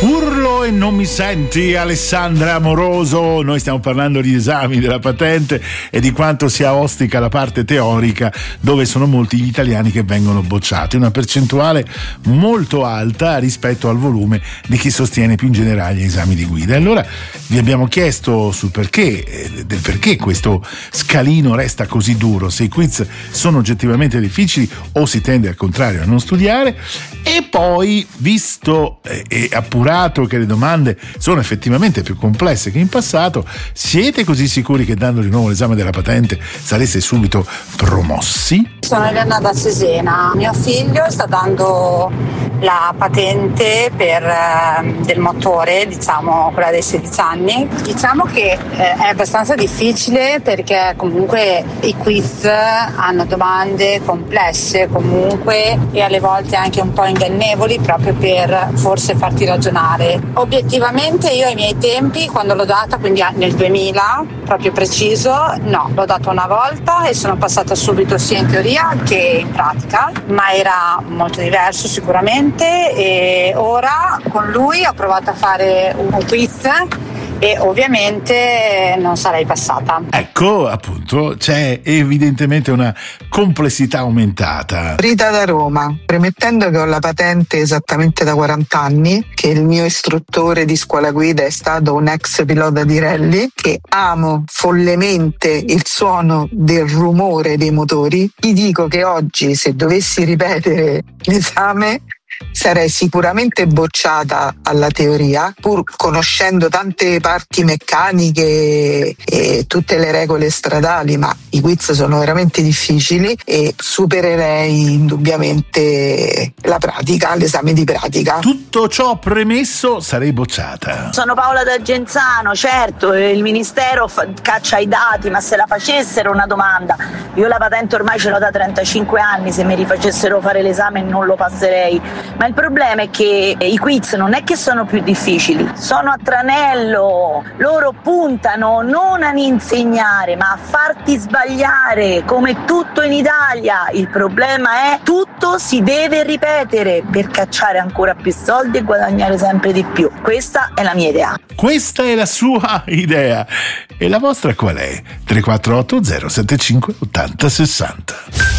Urlo e non mi senti, Alessandra Amoroso. Noi stiamo parlando di esami della patente e di quanto sia ostica la parte teorica, dove sono molti gli italiani che vengono bocciati, una percentuale molto alta rispetto al volume di chi sostiene più in generale gli esami di guida. E allora vi abbiamo chiesto sul perché, del perché questo scalino resta così duro, se i quiz sono oggettivamente difficili o si tende al contrario a non studiare. E poi, visto e appurato che le domande sono effettivamente più complesse che in passato, siete così sicuri che dando di nuovo l'esame della patente sareste subito promossi? Sono Elena da Cesena. Mio figlio sta dando la patente del motore, diciamo quella dei 16 anni. Diciamo che è abbastanza difficile perché comunque i quiz hanno domande complesse comunque e alle volte anche un po' ingannevoli proprio per forse farti ragionare. Obiettivamente io ai miei tempi, quando l'ho data, quindi nel 2000 proprio preciso, no, l'ho data una volta e sono passata subito sia in teoria che in pratica, ma era molto diverso sicuramente. E ora con lui ho provato a fare un quiz e ovviamente non sarei passata. Ecco, appunto, c'è evidentemente una complessità aumentata. Rita da Roma, premettendo che ho la patente esattamente da 40 anni, che il mio istruttore di scuola guida è stato un ex pilota di rally, che amo follemente il suono del rumore dei motori, ti dico che oggi, se dovessi ripetere l'esame, sarei sicuramente bocciata alla teoria, pur conoscendo tante parti meccaniche e tutte le regole stradali, ma i quiz sono veramente difficili e supererei indubbiamente la pratica, l'esame di pratica. Tutto ciò premesso, sarei bocciata. Sono Paola da Genzano, certo, il ministero caccia i dati, ma se la facessero una domanda, io la patente ormai ce l'ho da 35 anni, se mi rifacessero fare l'esame non lo passerei. Ma il problema è che i quiz non è che sono più difficili, sono a tranello, loro puntano non ad insegnare ma a farti sbagliare, come tutto in Italia. Il problema è tutto si deve ripetere per cacciare ancora più soldi e guadagnare sempre di più. Questa è la mia idea. Questa è la sua idea. E la vostra qual è? 348 075 80 60.